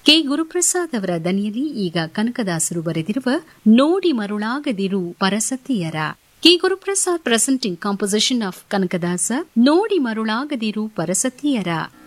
K Guruprasad ಅವರ ದನಿಯಲ್ಲಿ ಈಗ ಕನಕದಾಸರು ಬರೆದಿರುವ ನೋಡಿ ಮರುಳಾಗದಿರು ಪರಸತಿಯರ. K Guruprasad presenting composition of Kanakadasa ನೋಡಿ ಮರುಳಾಗದಿರು ಪರಸತಿಯರ.